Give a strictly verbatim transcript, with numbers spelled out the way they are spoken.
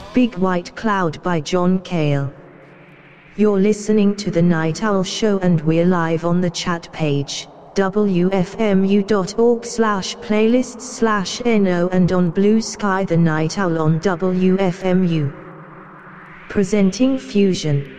Big White Cloud by John Cale. You're listening to The Night Owl Show and we're live on the chat page, w f m u dot org slash playlists slash no, and on Blue Sky The Night Owl on W F M U. Presenting Fusion.